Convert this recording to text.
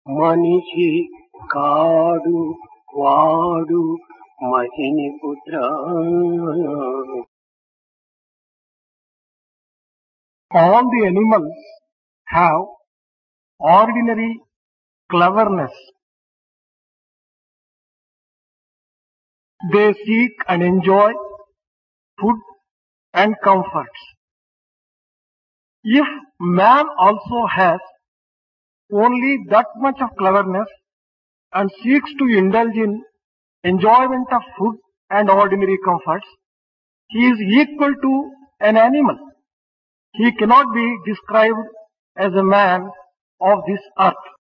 మనిషి కాడు వాడు మహిని పుత్ర. All the animals have ordinary cleverness. They seek and enjoy food and comforts. If man also has only that much of cleverness and seeks to indulge in enjoyment of food and ordinary comforts, he is equal to an animal. He cannot be described as a man of this earth.